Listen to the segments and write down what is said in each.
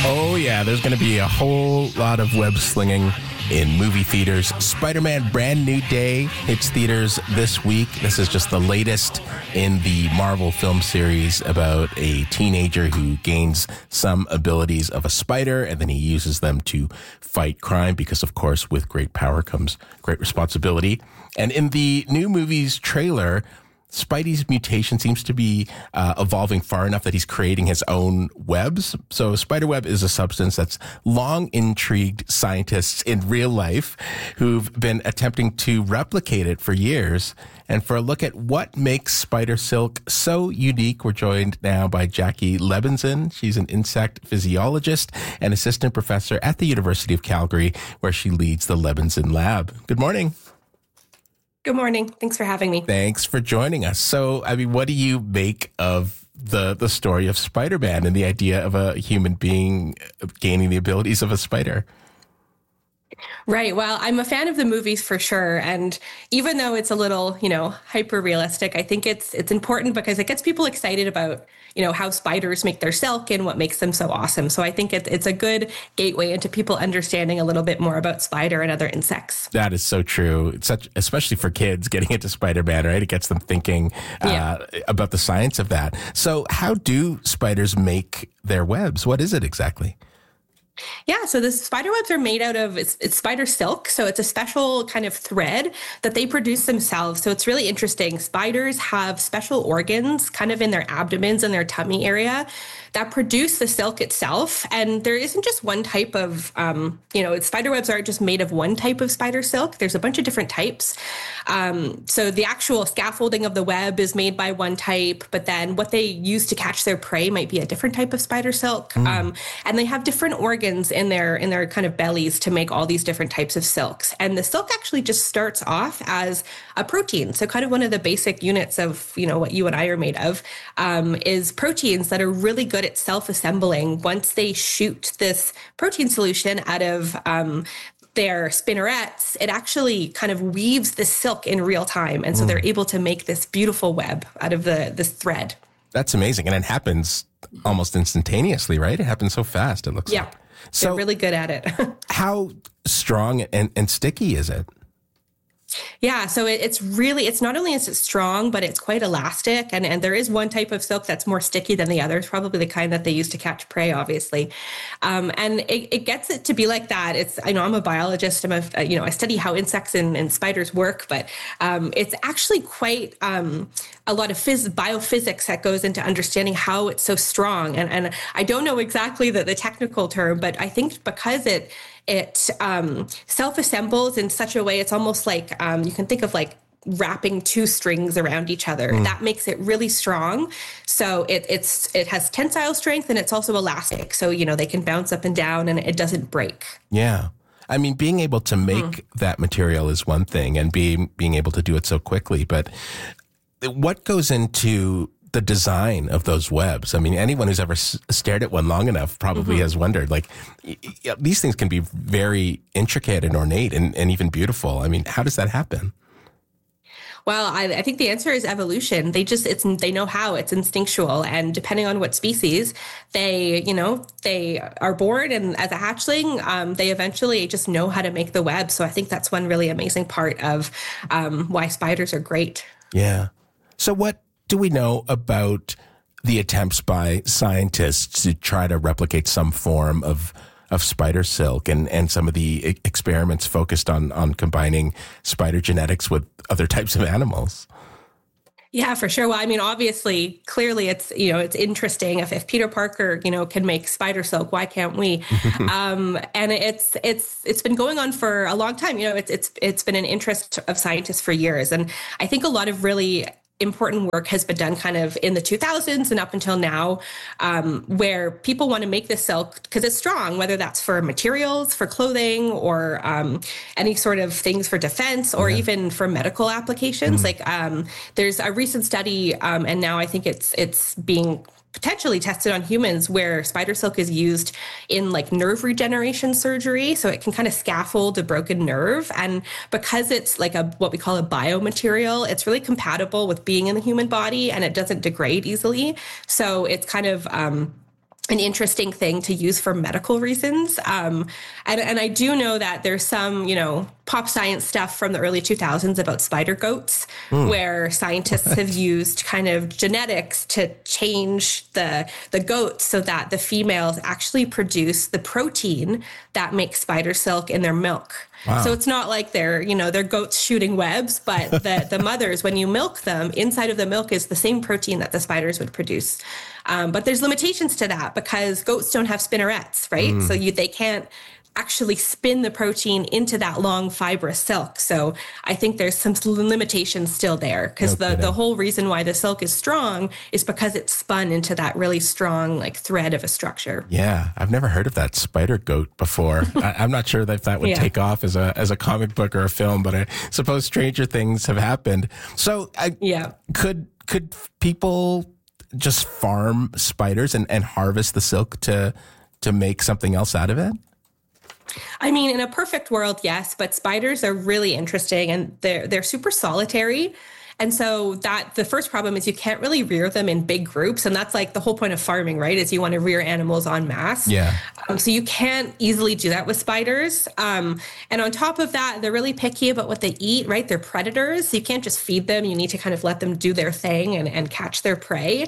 Oh, yeah, there's going to be a whole lot of web slinging in movie theaters. Spider-Man Brand New Day hits theaters this week. This is just the latest in the Marvel film series about a teenager who gains some abilities of a spider, and then he uses them to fight crime because, of course, with great power comes great responsibility. And in the new movie's trailer, Spidey's mutation seems to be evolving far enough that he's creating his own webs. So spiderweb is a substance that's long intrigued scientists in real life who've been attempting to replicate it for years. And for a look at what makes spider silk so unique, we're joined now by Jackie Levinson. She's an insect physiologist and assistant professor at the University of Calgary, where she leads the Levinson Lab. Good morning. Good morning. Thanks for having me. Thanks for joining us. So, I mean, what do you make of the story of Spider-Man and the idea of a human being gaining the abilities of a spider? Right. Well, I'm a fan of the movies for sure. And even though it's a little, hyper realistic, I think it's important because it gets people excited about, how spiders make their silk and what makes them so awesome. So I think it's a good gateway into people understanding a little bit more about spider and other insects. That is so true. It's especially for kids getting into Spider-Man, right? It gets them thinking about the science of that. So how do spiders make their webs? What is it exactly? Yeah, so the spider webs are made out of, it's spider silk. So it's a special kind of thread that they produce themselves. So it's really interesting. Spiders have special organs kind of in their abdomens and their tummy area that produce the silk itself. And there isn't just one type of, spider webs aren't just made of one type of spider silk. There's a bunch of different types. So the actual scaffolding of the web is made by one type, but then what they use to catch their prey might be a different type of spider silk. And they have different organs in their kind of bellies to make all these different types of silks. And the silk actually just starts off as a protein. So kind of one of the basic units of, what you and I are made of, is proteins that are really good at self-assembling. Once they shoot this protein solution out of their spinnerets, it actually kind of weaves the silk in real time. And so they're able to make this beautiful web out of this thread. That's amazing. And it happens almost instantaneously, right? It happens so fast, it looks like. So they're really good at it. How strong and sticky is it? Yeah, so it's not only is it strong, but it's quite elastic. And there is one type of silk that's more sticky than the others, probably the kind that they use to catch prey, obviously. And it gets it to be like that. I'm a biologist. I study how insects and spiders work, but it's actually quite a lot of biophysics that goes into understanding how it's so strong. And I don't know exactly the technical term, but I think because it self-assembles in such a way, it's almost like you can think of like wrapping two strings around each other. That makes it really strong. So it has tensile strength and it's also elastic. So, they can bounce up and down and it doesn't break. Yeah. I mean, being able to make that material is one thing and being able to do it so quickly. But what goes into the design of those webs? I mean, anyone who's ever stared at one long enough probably has wondered, like, these things can be very intricate and ornate and even beautiful. I mean, how does that happen? Well, I think the answer is evolution. They know how. It's instinctual. And depending on what species, they are born, and as a hatchling, they eventually just know how to make the web. So I think that's one really amazing part of why spiders are great. Yeah. So what do we know about the attempts by scientists to try to replicate some form of spider silk and some of the experiments focused on combining spider genetics with other types of animals? Yeah, for sure. Well, I mean, obviously, clearly it's interesting. If Peter Parker, can make spider silk, why can't we? And it's been going on for a long time. It's been an interest of scientists for years. And I think a lot of really important work has been done kind of in the 2000s and up until now, where people want to make this silk because it's strong, whether that's for materials, for clothing, or any sort of things for defense, or even for medical applications. Like there's a recent study, and now I think it's being potentially tested on humans, where spider silk is used in like nerve regeneration surgery. So it can kind of scaffold a broken nerve. And because it's like what we call a biomaterial, it's really compatible with being in the human body and it doesn't degrade easily. So it's kind of, an interesting thing to use for medical reasons. And I do know that there's some, pop science stuff from the early 2000s about spider goats, where scientists have used kind of genetics to change the goats so that the females actually produce the protein that makes spider silk in their milk. Wow. So it's not like they're goats shooting webs, but the mothers, when you milk them, inside of the milk is the same protein that the spiders would produce. But there's limitations to that because goats don't have spinnerets, right? So they can't actually spin the protein into that long fibrous silk. So I think there's some limitations still there because the whole reason why the silk is strong is because it's spun into that really strong like thread of a structure. Yeah, I've never heard of that spider goat before. I'm not sure if that would take off as a comic book or a film, but I suppose stranger things have happened. So could people just farm spiders and harvest the silk to make something else out of it? I mean, in a perfect world, yes, but spiders are really interesting and they're super solitary. And so that the first problem is you can't really rear them in big groups. And that's like the whole point of farming, right? Is you want to rear animals en masse. Yeah. So you can't easily do that with spiders. And on top of that, they're really picky about what they eat, right? They're predators. You can't just feed them. You need to kind of let them do their thing and catch their prey.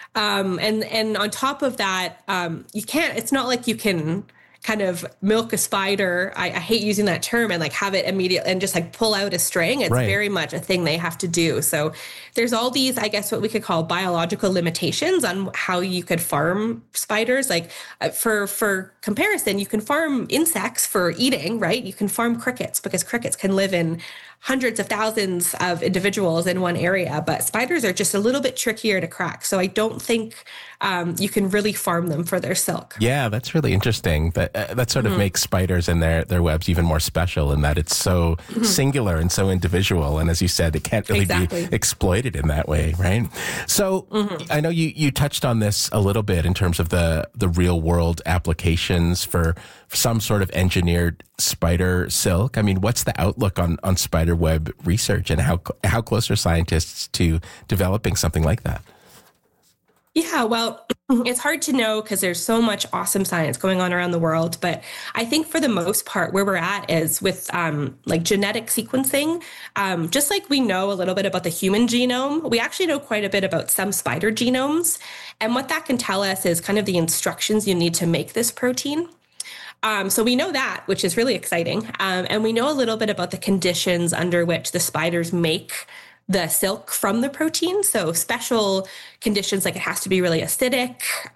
And on top of that, it's not like you can kind of milk a spider. I hate using that term and like have it immediately and just like pull out a string. It's very much a thing they have to do. So there's all these, I guess, what we could call biological limitations on how you could farm spiders. Like for comparison, you can farm insects for eating, right? You can farm crickets because crickets can live in hundreds of thousands of individuals in one area, but spiders are just a little bit trickier to crack. So I don't think you can really farm them for their silk. Yeah, that's really interesting. That sort of makes spiders and their webs even more special in that it's so singular and so individual. And as you said, it can't really be exploited in that way, right? So I know you touched on this a little bit in terms of the real world applications for some sort of engineered spider silk. I mean, what's the outlook on spider web research and how close are scientists to developing something like that? Yeah, well, it's hard to know because there's so much awesome science going on around the world. But I think for the most part, where we're at is with like genetic sequencing. Just like we know a little bit about the human genome, we actually know quite a bit about some spider genomes. And what that can tell us is kind of the instructions you need to make this protein. So we know that, which is really exciting. And we know a little bit about the conditions under which the spiders make the silk from the protein. So special conditions, like it has to be really acidic.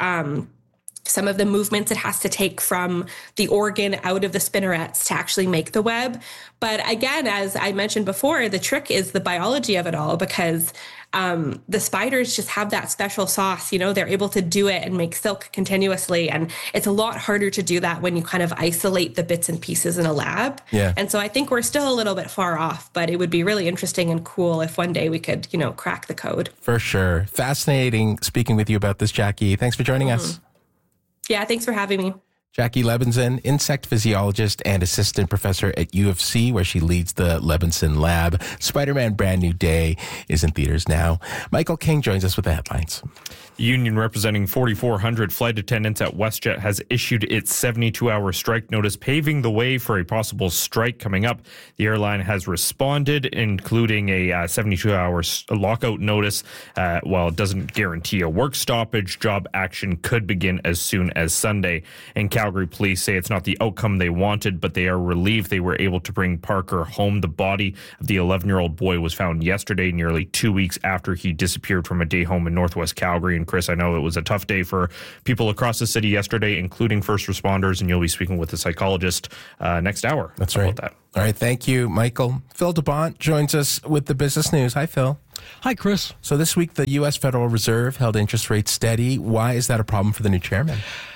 Some of the movements it has to take from the organ out of the spinnerets to actually make the web. But again, as I mentioned before, the trick is the biology of it all because the spiders just have that special sauce, they're able to do it and make silk continuously. And it's a lot harder to do that when you kind of isolate the bits and pieces in a lab. Yeah. And so I think we're still a little bit far off, but it would be really interesting and cool if one day we could, crack the code. For sure. Fascinating speaking with you about this, Jackie. Thanks for joining us. Yeah, thanks for having me. Jackie Levinson, insect physiologist and assistant professor at U of C, where she leads the Levinson Lab. Spider-Man Brand New Day is in theaters now. Michael King joins us with the headlines. The union representing 4,400 flight attendants at WestJet has issued its 72-hour strike notice, paving the way for a possible strike coming up. The airline has responded, including a 72-hour lockout notice. While it doesn't guarantee a work stoppage, job action could begin as soon as Sunday. And Calgary police say it's not the outcome they wanted, but they are relieved they were able to bring Parker home. The body of the 11-year-old boy was found yesterday, nearly 2 weeks after he disappeared from a day home in Northwest Calgary. And Chris, I know it was a tough day for people across the city yesterday, including first responders, and you'll be speaking with a psychologist next hour. That's right. That. All right. Thank you, Michael. Phil DeBont joins us with the business news. Hi, Phil. Hi, Chris. So this week, the U.S. Federal Reserve held interest rates steady. Why is that a problem for the new chairman?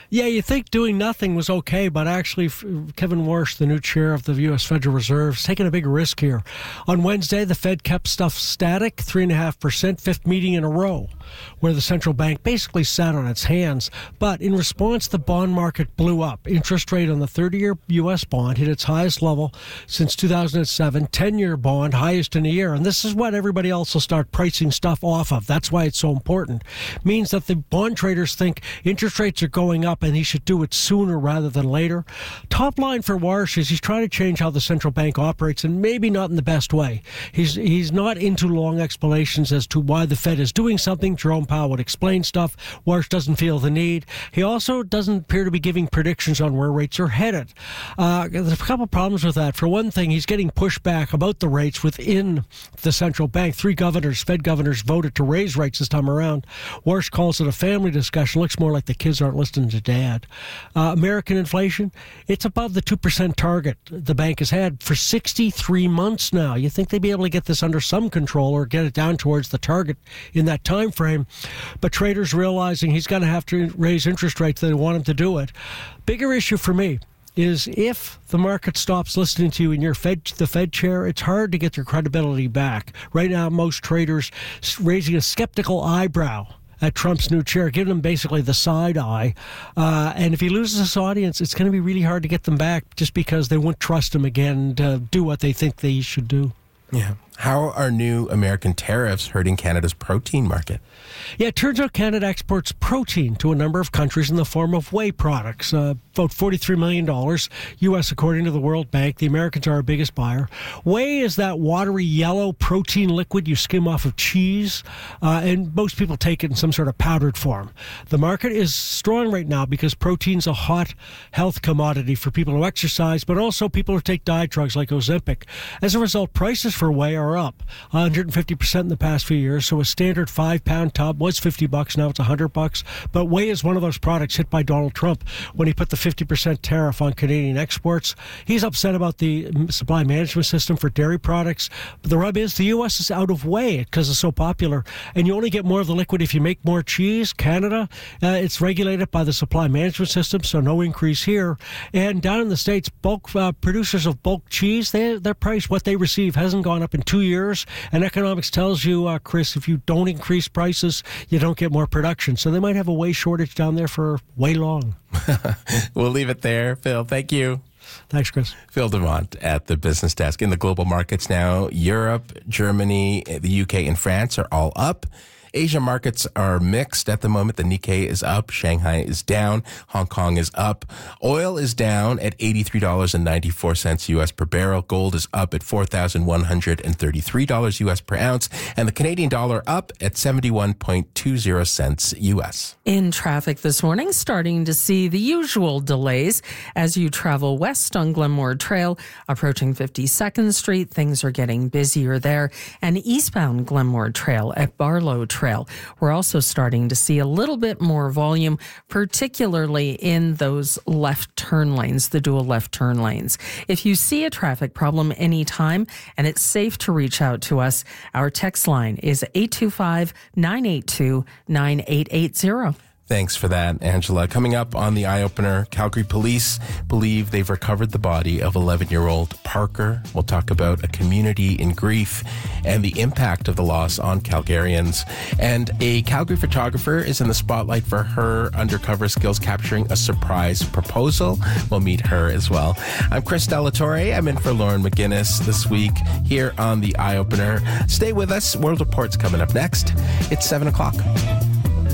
Yeah, you think doing nothing was okay, but actually Kevin Warsh, the new chair of the U.S. Federal Reserve, is taking a big risk here. On Wednesday, the Fed kept stuff static, 3.5%, fifth meeting in a row, where the central bank basically sat on its hands. But in response, the bond market blew up. Interest rate on the 30-year U.S. bond hit its highest level since 2007, 10-year bond highest in a year. And this is what everybody else will start pricing stuff off of. That's why it's so important. It means that the bond traders think interest rates are going up and he should do it sooner rather than later. Top line for Warsh is he's trying to change how the central bank operates, and maybe not in the best way. He's not into long explanations as to why the Fed is doing something. Jerome Powell would explain stuff. Warsh doesn't feel the need. He also doesn't appear to be giving predictions on where rates are headed. There's a couple problems with that. For one thing, he's getting pushback about the rates within the central bank. 3 governors, Fed governors, voted to raise rates this time around. Warsh calls it a family discussion. Looks more like the kids aren't listening to dad. American inflation, it's above the 2% target the bank has had for 63 months now. You think they'd be able to get this under some control or get it down towards the target in that time frame. But traders realizing he's going to have to raise interest rates, they want him to do it. Bigger issue for me is if the market stops listening to you in the Fed chair, it's hard to get your credibility back. Right now, most traders raising a skeptical eyebrow at Trump's new chair, giving him basically the side eye. And if he loses this audience, it's going to be really hard to get them back just because they won't trust him again to do what they think they should do. Yeah. How are new American tariffs hurting Canada's protein market? Yeah, it turns out Canada exports protein to a number of countries in the form of whey products. About $43 million U.S. according to the World Bank. The Americans are our biggest buyer. Whey is that watery yellow protein liquid you skim off of cheese, and most people take it in some sort of powdered form. The market is strong right now because protein's a hot health commodity for people who exercise, but also people who take diet drugs like Ozempic. As a result, prices for whey are up 150% in the past few years. So a standard 5-pound tub was $50, now it's $100. But whey is one of those products hit by Donald Trump when he put the 50% tariff on Canadian exports. He's upset about the supply management system for dairy products. But the rub is the U.S. is out of whey because it's so popular, and you only get more of the liquid if you make more cheese. Canada, it's regulated by the supply management system, so no increase here. And down in the States, bulk producers of bulk cheese, their price, what they receive, hasn't gone up in 2 years. And economics tells you, Chris, if you don't increase prices, you don't get more production. So they might have a whey shortage down there for way long. We'll leave it there. Phil, thank you. Thanks, Chris. Phil DeMont at the Business Desk. In the global markets now, Europe, Germany, the UK, and France are all up. Asia markets are mixed at the moment. The Nikkei is up. Shanghai is down. Hong Kong is up. Oil is down at $83.94 U.S. per barrel. Gold is up at $4,133 U.S. per ounce. And the Canadian dollar up at 71.20 cents U.S. In traffic this morning, starting to see the usual delays as you travel west on Glenmore Trail, approaching 52nd Street. Things are getting busier there. And eastbound Glenmore Trail at Barlow Trail. We're also starting to see a little bit more volume, particularly in those left turn lanes, the dual left turn lanes. If you see a traffic problem anytime and it's safe to reach out to us, our text line is 825-982-9880. Thanks for that, Angela. Coming up on the Eye Opener, Calgary police believe they've recovered the body of 11-year-old Parker. We'll talk about a community in grief and the impact of the loss on Calgarians. And a Calgary photographer is in the spotlight for her undercover skills capturing a surprise proposal. We'll meet her as well. I'm Chris Delatorre. I'm in for Lauren McGinnis this week here on the Eye Opener. Stay with us. World Report's coming up next. It's 7 o'clock.